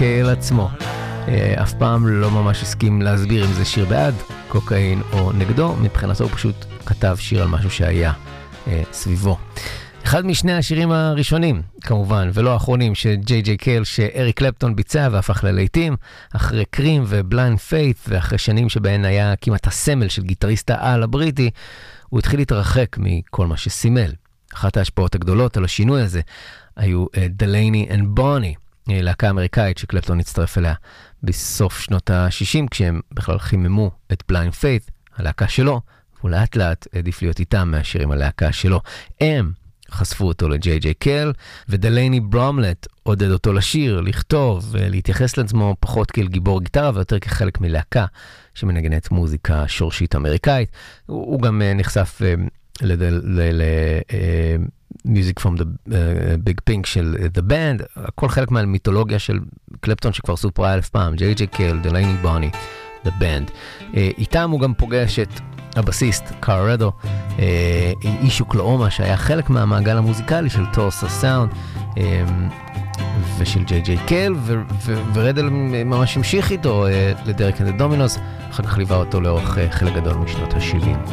קייל עצמו אף פעם לא ממש הסכים להסביר אם זה שיר בעד קוקאין או נגדו, מבחינתו הוא פשוט כתב שיר על משהו שהיה סביבו. אחד משני השירים הראשונים, כמובן, ולא האחרונים, שג'יי ג'יי קייל, שאריק קלפטון ביצע והפך ללהיטים, אחרי קרים ובליינד פיית' ואחרי שנים שבהן היה כמעט הסמל של גיטריסט העל הבריטי, הוא התחיל להתרחק מכל מה שסימל. אחת ההשפעות הגדולות על השינוי הזה היו דלייני אנד בוני, להקה אמריקאית שקלפטון הצטרף אליה בסוף שנות ה-60, כשהם בכלל חיממו את בליינד פיית', הלהקה שלו, והוא לאט לאט עדיף להיות איתם מהשירים הלהקה שלו. הם חשפו אותו לג'יי ג'יי קייל, ודלייני ברומלט עודד אותו לשיר, לכתוב ולהתייחס לעצמו פחות כאל גיבור גיטרה ויותר כחלק מלהקה שמנגנת מוזיקה שורשית אמריקאית. הוא גם נחשף Music from the Big Pink של The Band, הכל חלק מהמיתולוגיה של קלפטון שכבר סופרה 1000 פעם, ג'יי ג'יי קייל, דלייני בוני, The Band. איתם הוא גם פוגש את הבסיסט, קארדו, איש אוקלאומה שהיה חלק מהמעגל המוזיקלי של טורסה סאונד ושל ג'יי ג'יי קייל, ורדל ממש המשיך איתו לדרק אנד דומינוס, אחר כך ליווה אותו לאורך חלק גדול משנות ה-70.